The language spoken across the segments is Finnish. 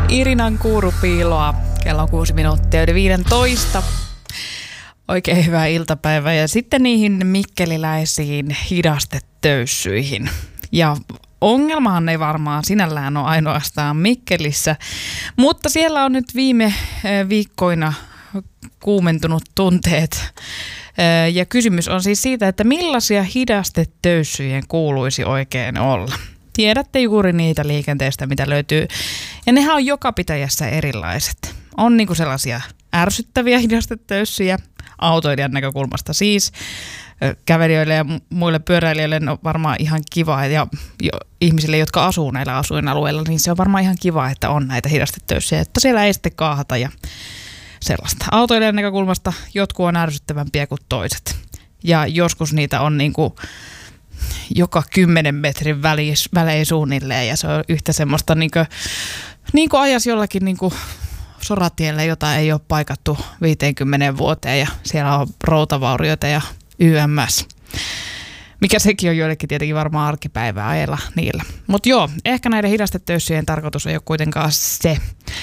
Irinan kuurupiiloa. Kello on 6 minuuttia yli 15. Oikein hyvää iltapäivää. Ja sitten niihin mikkeliläisiin hidastetöissyihin. Ja ongelmahan ei varmaan sinällään ole ainoastaan Mikkelissä, mutta siellä on nyt viime viikkoina kuumentunut tunteet. Ja kysymys on siis siitä, että millaisia hidastetöyssyjen kuuluisi oikein olla. Tiedätte juuri niitä liikenteestä, mitä löytyy. Ja nehän on joka pitäjässä erilaiset. On niinku sellaisia ärsyttäviä hidastetöyssyjä autoilijan näkökulmasta siis. Kävelijöille ja muille pyöräilijöille on varmaan ihan kiva, ja ihmisille, jotka asuu näillä asuinalueilla, niin se on varmaan ihan kiva, että on näitä hidastetöyssyjä, että siellä ei sitten kaahata ja sellaista. Autoilijan näkökulmasta jotkut on ärsyttävämpiä kuin toiset. Ja joskus niitä on niinku joka 10 metrin välein suunnilleen, ja se on yhtä semmoista niin kuin ajas jollakin niin soratielle, jota ei ole paikattu 50 vuoteen, ja siellä on routavaurioita ja YMS. Mikä sekin on joillekin tietenkin varmaan arkipäivää ajella niillä. Mutta joo, ehkä näiden hidastetöyssyjen tarkoitus ei ole kuitenkaan se.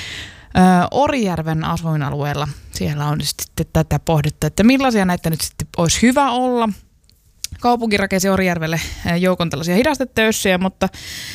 Orijärven asuinalueella siellä on sitten tätä pohdittu, että millaisia näitä nyt sitten olisi hyvä olla. Kaupunki rakensi Orijärvelle joukon tällaisia hidastetöyssyjä, mutta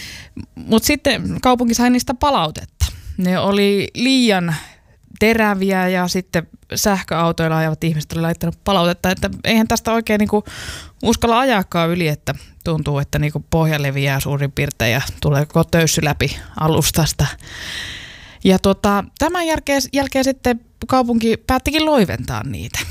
sitten kaupunki sai niistä palautetta. Ne oli liian teräviä, ja sitten sähköautoilla ajavat ihmiset oli laittanut palautetta, että eihän tästä oikein niinku uskalla ajaakaan yli, että tuntuu, että niinku pohja leviää suurin piirtein ja tulee koko töyssy läpi alustasta. Ja tämän jälkeen sitten kaupunki päättikin loiventaa niitä.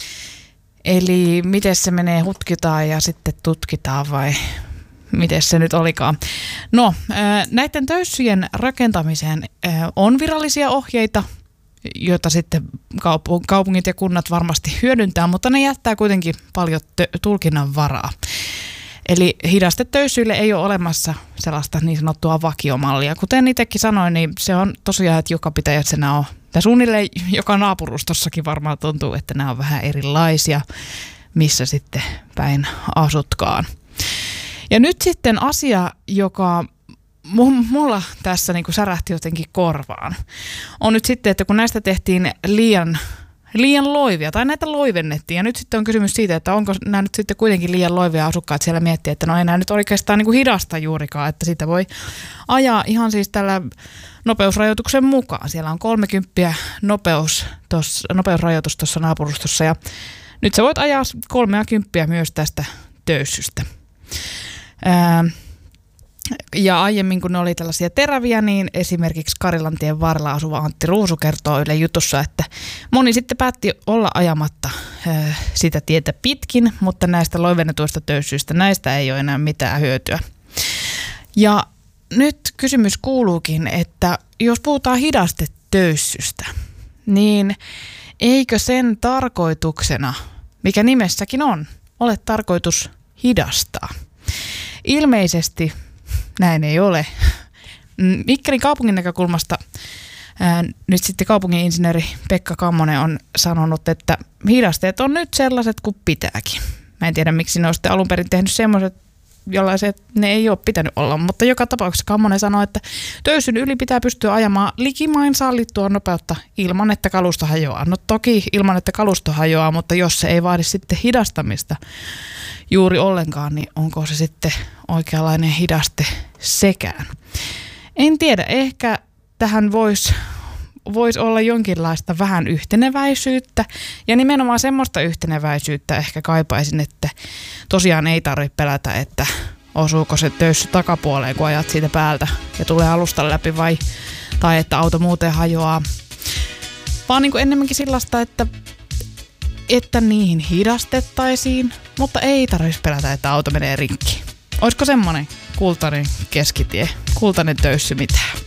Eli miten se menee, hutkitaan ja sitten tutkitaan vai miten se nyt olikaan. No, näiden töyssyjen rakentamiseen on virallisia ohjeita, joita sitten kaupungit ja kunnat varmasti hyödyntää, mutta ne jättää kuitenkin paljon tulkinnan varaa. Eli hidastetöyssyille ei ole olemassa sellaista niin sanottua vakiomallia. Kuten itsekin sanoin, niin se on tosiaan, että joka pitäjässä nämä on. Ja suunnilleen joka naapurustossakin varmaan tuntuu, että nämä on vähän erilaisia, missä sitten päin asutkaan. Ja nyt sitten asia, joka mulla tässä niin kuin särähti jotenkin korvaan, on nyt sitten, että kun näistä tehtiin liian loivia, tai näitä loivennettiin, ja nyt sitten on kysymys siitä, että onko nämä nyt sitten kuitenkin liian loivia, asukkaat siellä miettii, että no ei nämä nyt oikeastaan niin kuin hidasta juurikaan, että sitä voi ajaa ihan siis tällä nopeusrajoituksen mukaan. Siellä on 30 nopeusrajoitus tuossa naapurustossa, ja nyt sä voit ajaa 30 myös tästä töyssystä. Ja aiemmin, kun ne oli tällaisia teräviä, niin esimerkiksi Karilantien varrella asuva Antti Ruusu kertoo Yle Jutussa, että moni sitten päätti olla ajamatta sitä tietä pitkin, mutta näistä loivennetuista töyssyistä, näistä ei ole enää mitään hyötyä. Ja nyt kysymys kuuluukin, että jos puhutaan hidastetöyssystä, niin eikö sen tarkoituksena, mikä nimessäkin on, ole tarkoitus hidastaa? Ilmeisesti näin ei ole. Mikkelin kaupungin näkökulmasta nyt sitten kaupungin insinööri Pekka Kammonen on sanonut, että hidasteet on nyt sellaiset kuin pitääkin. Mä en tiedä, miksi ne on sitten alun perin tehnyt semmoiset, jollaiset ne ei ole pitänyt olla, mutta joka tapauksessa Kammonen sanoi, että töyssyn yli pitää pystyä ajamaan likimain sallittua nopeutta ilman, että kalusto hajoaa. No toki ilman, että kalusto hajoaa, mutta jos se ei vaadi sitten hidastamista juuri ollenkaan, niin onko se sitten oikeanlainen hidaste sekään? En tiedä, ehkä tähän voisi olla jonkinlaista vähän yhteneväisyyttä, ja nimenomaan semmoista yhteneväisyyttä ehkä kaipaisin, että tosiaan ei tarvitse pelätä, että osuuko se töyssy takapuoleen, kun ajat siitä päältä ja tulee alustan läpi, tai että auto muuten hajoaa, vaan niin kuin enemmänkin sellaista, että niihin hidastettaisiin, mutta ei tarvitsisi pelätä, että auto menee rikki. Olisiko semmoinen kultainen keskitie, kultainen töyssy mitään?